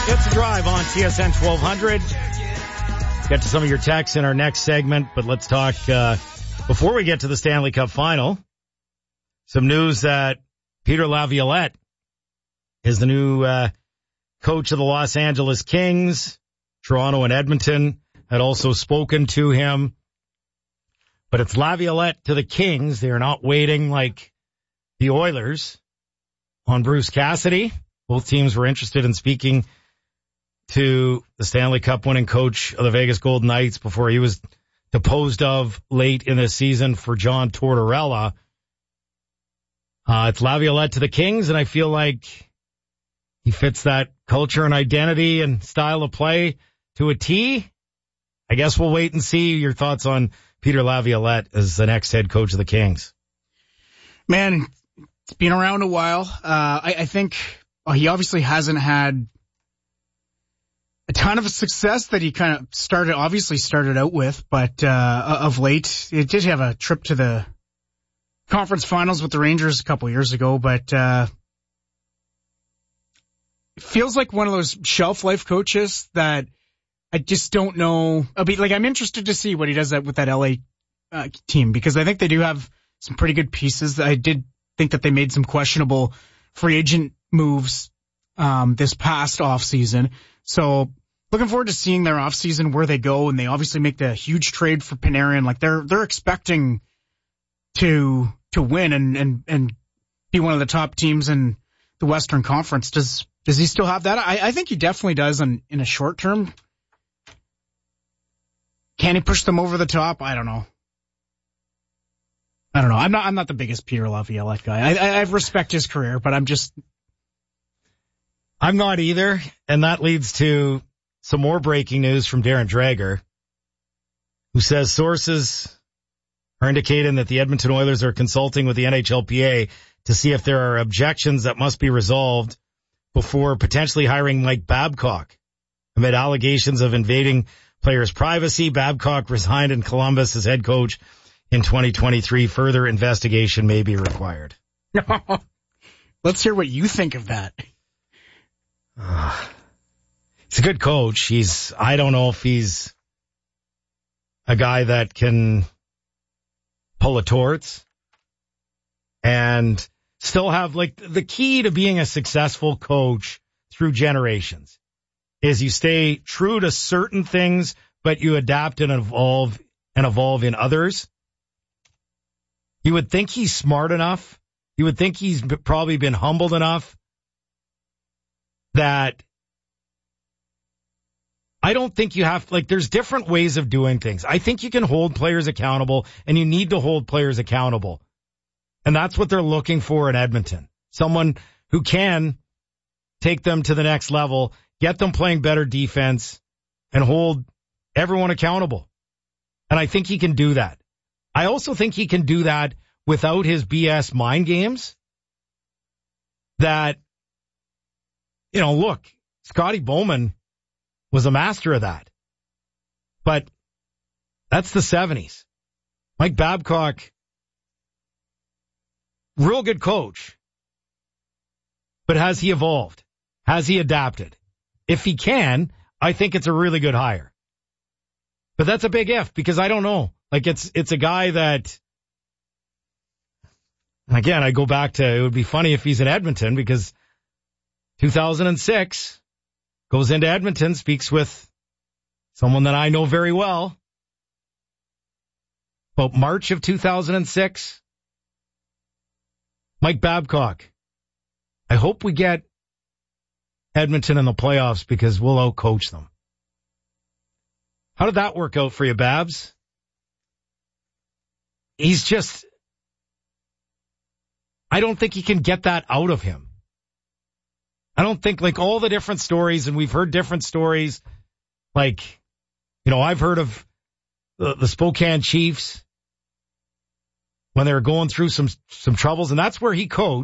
It's a drive on TSN 1200. Get to some of your texts in our next segment, but let's talk, before we get to the Stanley Cup final, some news that Peter Laviolette is the new coach of the Los Angeles Kings. Toronto and Edmonton had also spoken to him. But it's Laviolette to the Kings. They are not waiting like the Oilers on Bruce Cassidy. Both teams were interested in speaking to the Stanley Cup winning coach of the Vegas Golden Knights before he was disposed of late in the season for John Tortorella. It's Laviolette to the Kings, and I feel like he fits that culture and identity and style of play to a T. I guess we'll wait and see your thoughts on Peter Laviolette as the next head coach of the Kings. Man, it's been around a while. I think he obviously hasn't had a ton of success that he kind of started out with, but of late, he did have a trip to the conference finals with the Rangers a couple years ago, but it feels like one of those shelf life coaches that I just don't know. I'm interested to see what he does with that LA team, because I think they do have some pretty good pieces. I did think that they made some questionable free agent moves this past offseason. So looking forward to seeing their offseason, where they go, and they obviously make the huge trade for Panarin. Like they're expecting to win and be one of the top teams in the Western Conference. Does he still have that? I think he definitely does in a short term. Can he push them over the top? I don't know. I'm not the biggest Peter Laviolette guy. I respect his career, but I'm not either. And that leads to some more breaking news from Darren Dreger, who says sources are indicating that the Edmonton Oilers are consulting with the NHLPA to see if there are objections that must be resolved before potentially hiring Mike Babcock. Amid allegations of invading players' privacy, Babcock resigned in Columbus as head coach in 2023. Further investigation may be required. Let's hear what you think of that. He's a good coach. I don't know if he's a guy that can pull a torts and still have, like, the key to being a successful coach through generations is you stay true to certain things, but you adapt and evolve in others. You would think he's smart enough. You would think he's probably been humbled enough that I don't think you have, there's different ways of doing things. I think you can hold players accountable, and you need to hold players accountable. And that's what they're looking for in Edmonton. Someone who can take them to the next level, get them playing better defense, and hold everyone accountable. And I think he can do that. I also think he can do that without his BS mind games that, look, Scotty Bowman was a master of that. But that's the 70s. Mike Babcock, real good coach. But has he evolved? Has he adapted? If he can, I think it's a really good hire. But that's a big if, because I don't know. It's a guy that, again, I go back to, it would be funny if he's in Edmonton, because 2006, goes into Edmonton, speaks with someone that I know very well. About March of 2006, Mike Babcock. I hope we get Edmonton in the playoffs because we'll outcoach them. How did that work out for you, Babs? I don't think he can get that out of him. I don't think, all the different stories, and we've heard different stories, I've heard of the Spokane Chiefs when they were going through some troubles, and that's where he coached.